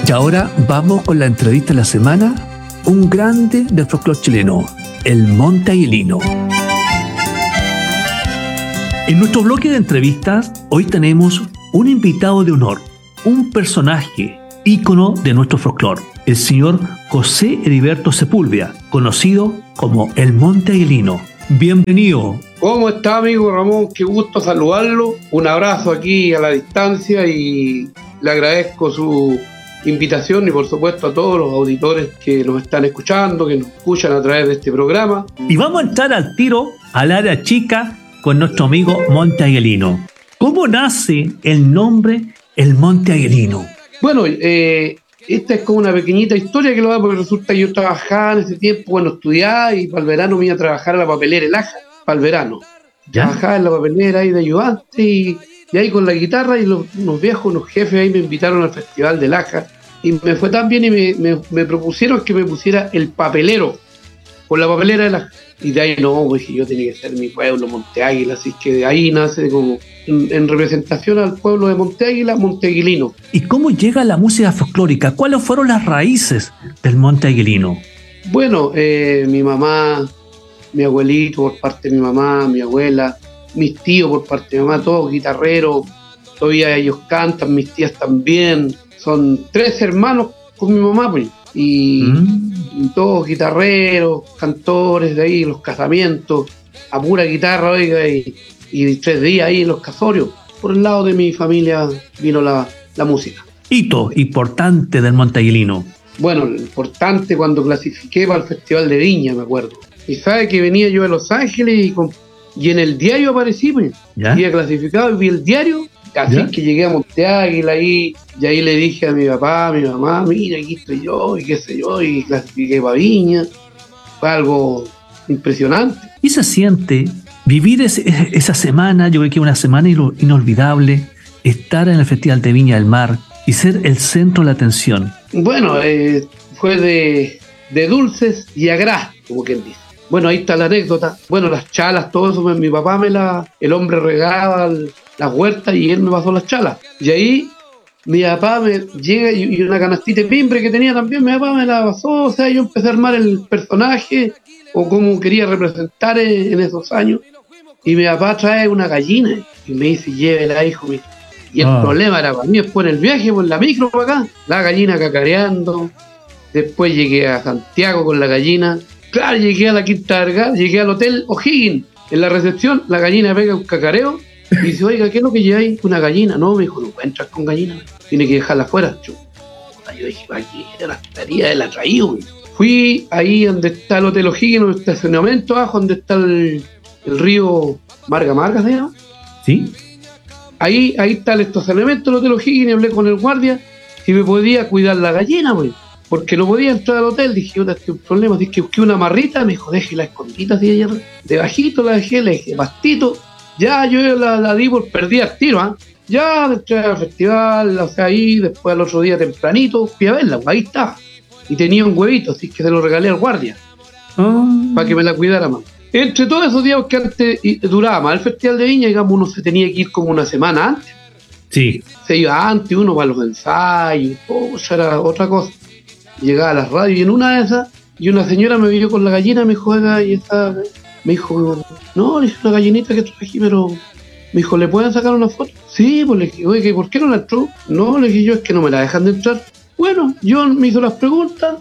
Y ahora vamos con la entrevista de la semana, un grande del folclore chileno, el Monte Aguilino. En nuestro bloque de entrevistas, hoy tenemos un invitado de honor, un personaje, ícono de nuestro folclore, el señor José Heriberto Sepúlveda, conocido como el Monte Aguilino. Bienvenido. ¿Cómo está, amigo Ramón? Qué gusto saludarlo. Un abrazo aquí a la distancia y le agradezco su invitación y por supuesto a todos los auditores que nos están escuchando, que nos escuchan a través de este programa. Y vamos a entrar al tiro, al área chica, con nuestro amigo Monte Aguilino. ¿Cómo nace el nombre el Monte Aguilino? Bueno, esta es como una pequeñita historia que lo da porque resulta que yo trabajaba en ese tiempo cuando estudiaba y para el verano me iba a trabajar a la papelera El Aja, para el verano. ¿Ya? Trabajaba en la papelera ahí de ayudante y ahí con la guitarra y unos viejos, unos jefes ahí me invitaron al Festival del Aja y me fue tan bien y me propusieron que me pusiera el papelero por la papelera del Aja. Y de ahí no, pues yo tenía que ser mi pueblo, Monte Águila, así que de ahí nace como en representación al pueblo de Monte Águila, Monte Aguilino. ¿Y cómo llega la música folclórica? ¿Cuáles fueron las raíces del Monte Aguilino? Bueno, mi mamá, mi abuelito por parte de mi mamá, mi abuela, mis tíos por parte de mi mamá, todos guitarreros, todavía ellos cantan, mis tías también, son 3 hermanos con mi mamá, pues, y todos guitarreros, cantores de ahí, los casamientos, a pura guitarra, oiga, y 3 días ahí en los casorios. Por el lado de mi familia vino la música. Hito importante del Monte Aguilino. Bueno, lo importante cuando clasifiqué para el Festival de Viña, me acuerdo. Y sabe que venía yo de Los Ángeles y en el diario aparecí, pues. Había clasificado y vi el diario. Así que llegué a Monte Águila ahí, y ahí le dije a mi papá, a mi mamá, mira, aquí estoy yo, y qué sé yo, y clasifiqué para Viña. Fue algo impresionante. ¿Y se siente vivir esa semana? Yo creo que una semana inolvidable, estar en el Festival de Viña del Mar y ser el centro de la atención. Bueno, fue de dulces y agrás, como quien dice. Bueno, ahí está la anécdota. Bueno, las chalas, todo eso, mi papá el hombre regaba las huertas y él me pasó las chalas. Y ahí mi papá me llega y una canastita de mimbre que tenía también, mi papá me la pasó. O sea, yo empecé a armar el personaje o cómo quería representar en esos años. Y mi papá trae una gallina y me dice, llévela, hijo mío. Y el problema era para mí, después en el viaje, por la micro para acá, la gallina cacareando. Después llegué a Santiago con la gallina. Claro, llegué a la Quinta Vergara, llegué al Hotel O'Higgins. En la recepción, la gallina pega un cacareo y dice, oiga, ¿qué es lo que lleváis? Una gallina. No, me dijo, no puede entrar con gallina. Tiene que dejarla afuera. Yo dije, aquí era la estaría de la traído. Fui ahí donde está el Hotel O'Higgins, en el estacionamiento abajo, donde está el río Marga, ¿se llama? Sí. Ahí está el estacionamiento del Hotel O'Higgins y hablé con el guardia si me podía cuidar la gallina, pues. Porque no podía entrar al hotel. Dije, yo tengo un problema. Dije que busqué una marrita. Me dijo, déjela escondida así allá. Debajito la dejé, le dije, pastito. Ya yo la di por perdida al tiro, ¿ah? Ya entré al festival, o sea, ahí, después al otro día tempranito, fui a verla, ahí estaba. Y tenía un huevito, así que se lo regalé al guardia. Para que me la cuidara más. Entre todos esos días que antes duraba más el Festival de Viña, digamos, uno se tenía que ir como una semana antes. Sí. Se iba antes, uno para los ensayos, eso era otra cosa. Llegaba a las radios y en una de esas, y una señora me vio con la gallina, me dijo, y esa, me dijo, no, le dije, una gallinita que traje, pero me dijo, ¿le pueden sacar una foto? Sí, pues le dije, oye, ¿por qué no la entró? No, le dije yo, es que no me la dejan de entrar. Bueno, yo me hizo las preguntas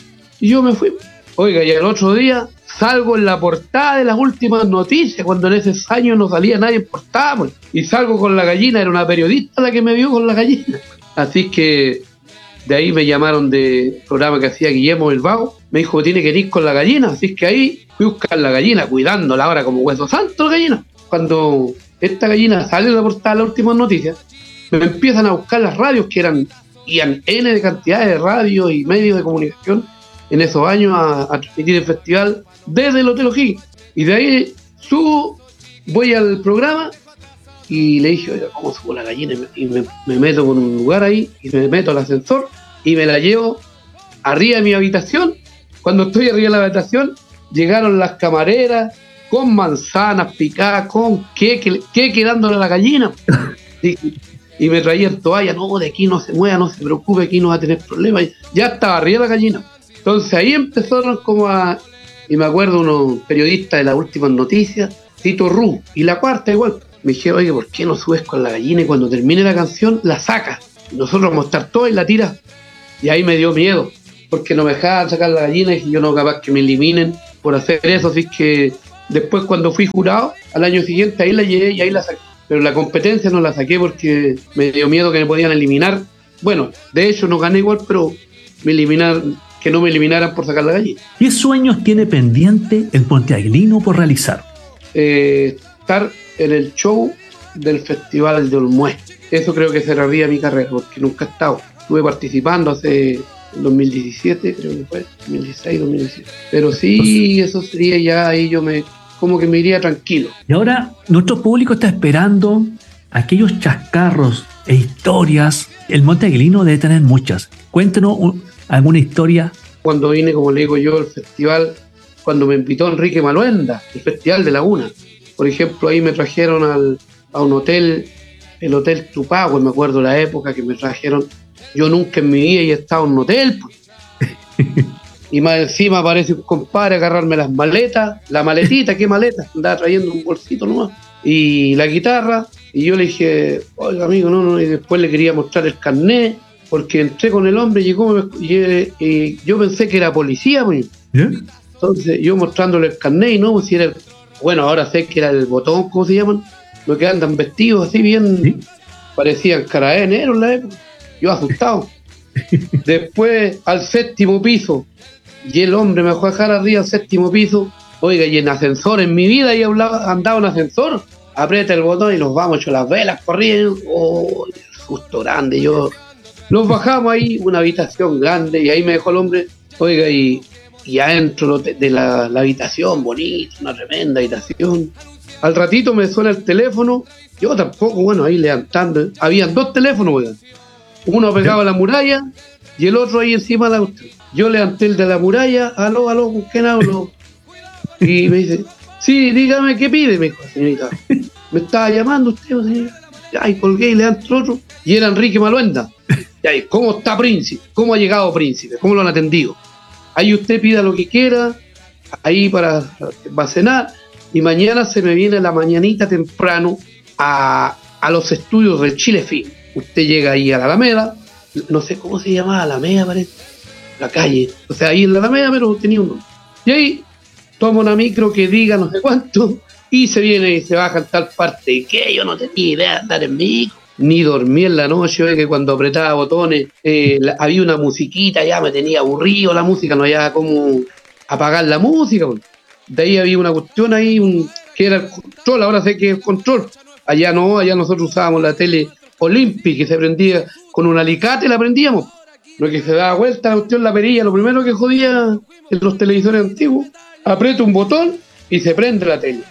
y yo me fui. Oiga, y el otro día salgo en la portada de las últimas noticias, cuando en esos años no salía nadie en portada, pues, y salgo con la gallina, era una periodista la que me vio con la gallina. Así que de ahí me llamaron de programa que hacía Guillermo el Vago, me dijo que tiene que ir con la gallina, así que ahí fui a buscar la gallina, cuidándola ahora como hueso santo la gallina. Cuando esta gallina sale en la portada de las últimas noticias, me empiezan a buscar las radios que iban N de cantidades de radios y medios de comunicación en esos años a transmitir el festival desde el Hotel O'Higgins. Y de ahí subo, voy al programa y le dije, oiga, ¿cómo subo la gallina? Y me meto por un lugar ahí y me meto al ascensor y me la llevo arriba de mi habitación. Cuando estoy arriba de la habitación, llegaron las camareras con manzanas picadas, con queque dándole a la gallina. y me traían toalla, no, de aquí no se mueva, no se preocupe, aquí no va a tener problemas. Ya estaba arriba la gallina. Entonces ahí empezaron como a... Y me acuerdo unos periodistas de las últimas noticias, Tito Ru, y la cuarta igual. Me dijeron, oye, ¿por qué no subes con la gallina y cuando termine la canción la sacas? Y nosotros vamos a estar todos y la tiras. Y ahí me dio miedo, porque no me dejaban sacar la gallina y yo no capaz que me eliminen por hacer eso. Así que después cuando fui jurado, al año siguiente ahí la llevé y ahí la saqué. Pero la competencia no la saqué porque me dio miedo que me podían eliminar. Bueno, de hecho no gané igual, pero que no me eliminaran por sacar la gallina. ¿Qué sueños tiene pendiente el monteaguilino por realizar? Estar en el show del Festival de Olmué. Eso creo que cerraría mi carrera, porque nunca he estado. Estuve participando hace 2017, creo que fue, 2016, 2017. Pero sí, eso sería ya ahí como que me iría tranquilo. Y ahora nuestro público está esperando aquellos chascarros e historias. El monteaguilino debe tener muchas. Cuéntenos alguna historia. Cuando vine, como le digo yo, al festival, cuando me invitó Enrique Maluenda, el Festival de Laguna. Por ejemplo, ahí me trajeron a un hotel, el Hotel Tupagüe, me acuerdo la época que me trajeron. Yo nunca en mi vida he estado en un hotel, pues. Y más encima aparece un compadre a agarrarme las maletas, la maletita, ¿qué maleta? Andaba trayendo un bolsito nomás. Y la guitarra, y yo le dije, oiga amigo, no, y después le quería mostrar el carnet, porque entré con el hombre, llegó, y yo pensé que era policía, pues. ¿Yeah? Entonces yo mostrándole el carnet y no, pues si era bueno, ahora sé que era el botón, ¿cómo se llaman? Los que andan vestidos así bien, ¿sí? Parecían carabineros en la época. Yo asustado. Después al 7º piso, y el hombre me dejó dejar arriba al 7º piso. Oiga, y en ascensor, en mi vida yo andaba en ascensor. Aprieta el botón y nos vamos, hecho las velas corriendo. Oh, susto grande. Los bajamos ahí, una habitación grande, y ahí me dejó el hombre. Oiga, y adentro de la habitación, bonita, una tremenda habitación. Al ratito me suena el teléfono, yo tampoco, bueno, ahí levantando. Habían 2 teléfonos, oigan. Uno pegado a la muralla y el otro ahí encima de la usted. Yo levanté el de la muralla, aló, ¿con quién hablo? Y me dice, sí, dígame, ¿qué pide? Me dijo, señorita, me estaba llamando usted, señor. Ay, colgué y levanté el otro. Y era Enrique Maluenda. Y ahí, ¿cómo está Príncipe? ¿Cómo ha llegado Príncipe? ¿Cómo lo han atendido? Ahí usted pida lo que quiera, ahí va a cenar, y mañana se me viene la mañanita temprano a los estudios del Chile Film. Usted llega ahí a la Alameda, no sé cómo se llamaba, Alameda parece, la calle, o sea, ahí en la Alameda, pero tenía un nombre. Y ahí toma una micro que diga no sé cuánto, y se viene y se baja en tal parte, y que yo no tenía idea de andar en micro. Ni dormí en la noche, que cuando apretaba botones había una musiquita, ya me tenía aburrido la música, no había como apagar la música. De ahí había una cuestión ahí, que era el control, ahora sé que es el control. Allá no, allá nosotros usábamos la tele Olympic, que se prendía con un alicate, la prendíamos. Lo que se daba vuelta, la cuestión, la perilla, lo primero que jodía en los televisores antiguos, aprieto un botón y se prende la tele.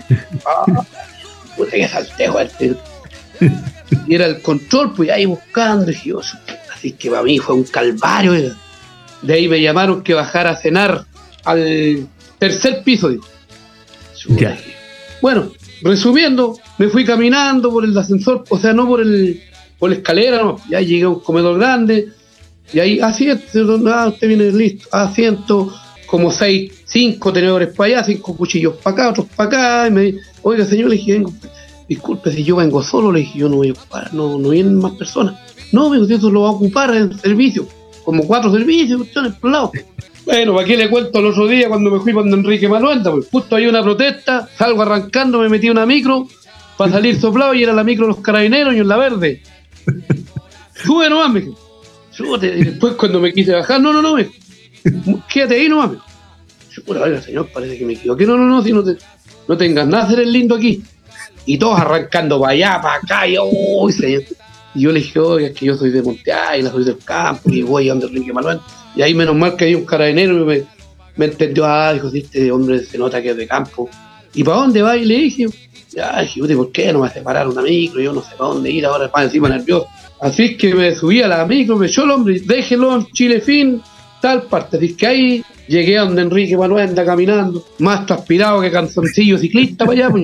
Puta que salté fuerte. Y era el control, pues ahí buscando, y yo, así que para mí fue un calvario. De ahí me llamaron que bajara a cenar al 3er piso, digo. Yeah. Bueno, resumiendo, me fui caminando por el ascensor, o sea, no por la escalera, no. Ya llegué a un comedor grande, y ahí, asiento, usted viene listo, asiento, como 5 tenedores para allá, 5 cuchillos para acá, otros para acá, y me dice, oiga señor, le dije, vengo, disculpe, si yo vengo solo, le dije, yo no voy a ocupar, no vienen más personas. No, me dijo, eso lo va a ocupar en servicio, como 4 servicios, cuestiones por lado. Bueno, ¿para qué le cuento el otro día cuando me fui con Enrique Maluenda? Pues justo hay una protesta, salgo arrancando, me metí una micro para salir soplado y era la micro de los carabineros y en la verde. Sube nomás, me dijo. Súbete. Y después cuando me quise bajar, no, me dijo, quédate ahí nomás, me dijo. Oiga, señor, parece que me equivoqué. No, si no tengas nada, hacer el lindo aquí. Y todos arrancando para allá, para acá, y señor. Y yo le dije, oiga, es que yo soy de Monte Águila, soy del campo, y voy a donde Enrique Maluenda. Y ahí menos mal que había un carabinero y me entendió, dijo, si este hombre se nota que es de campo. ¿Y para dónde va? Y le dije, dije, ¿por qué no me hace parar una micro? Yo no sé para dónde ir, ahora para encima nervioso. Así es que me subí a la micro, me echó el hombre, déjelo en Chile Fin, tal parte. Así que ahí llegué a donde Enrique Maluenda caminando, más transpirado que canzoncillo ciclista para allá, pues.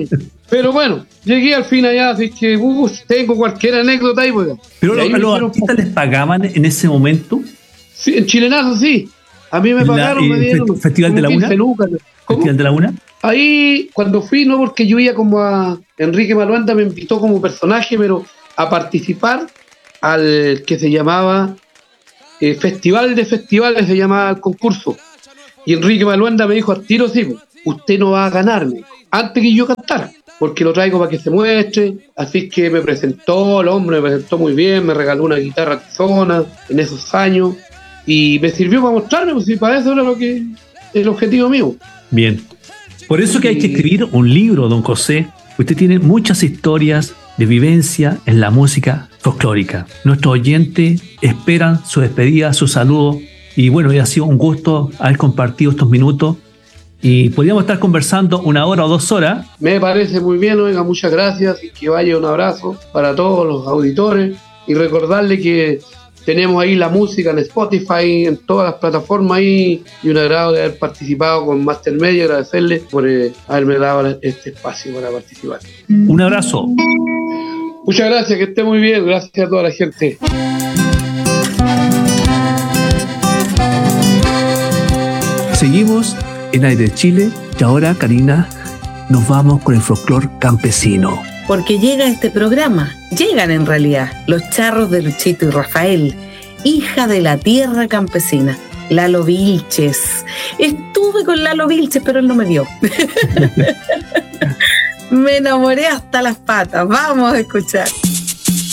Pero bueno, llegué al fin allá, así que tengo cualquier anécdota ahí. Pues. ¿Pero Y ahí a los artistas les pagaban en ese momento? Sí, en Chilenazo sí. A mí me pagaron, me dieron ¿Festival de la Una? Lucas. ¿Festival de la Una? Ahí, cuando fui, no porque yo iba como a Enrique Maluenda, me invitó como personaje, pero a participar al que se llamaba Festival de Festivales, se llamaba el concurso. Y Enrique Maluenda me dijo al tiro, sí, usted no va a ganarme, antes que yo cantara, porque lo traigo para que se muestre. Así que me presentó, el hombre me presentó muy bien, me regaló una guitarra Tizona en esos años, y me sirvió para mostrarme, pues, y para eso era el objetivo mío. Bien. Por eso que hay que escribir un libro, don José. Usted tiene muchas historias de vivencia en la música folclórica. Nuestros oyentes esperan su despedida, su saludo. Y bueno, ha sido un gusto haber compartido estos minutos. Y podríamos estar conversando 1 hora o 2 horas. Me parece muy bien, oiga, muchas gracias. Y que vaya un abrazo para todos los auditores. Y recordarle que tenemos ahí la música en Spotify, en todas las plataformas ahí, y un agrado de haber participado con Master Media, agradecerle por haberme dado este espacio para participar. Un abrazo. Muchas gracias, que esté muy bien, gracias a toda la gente. Seguimos en Aire Chile y ahora, Karina, nos vamos con el folclor campesino. Porque llega este programa, llegan en realidad los charros de Luchito y Rafael, hija de la tierra campesina, Lalo Vilches. Estuve con Lalo Vilches, pero él no me vio. Me enamoré hasta las patas, vamos a escuchar.